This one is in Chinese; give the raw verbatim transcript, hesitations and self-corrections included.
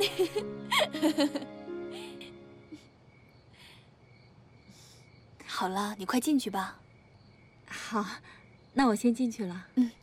好了，你快进去吧。 好，那我先进去了。 嗯。